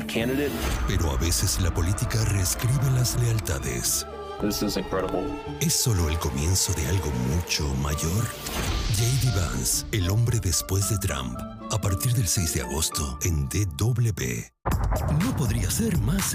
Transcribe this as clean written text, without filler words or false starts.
candidate. Pero a veces la política reescribe las lealtades. This is incredible. ¿Es solo el comienzo de algo mucho mayor? J.D. Vance, el hombre después de Trump. A partir del 6 de agosto en DW. No podría ser más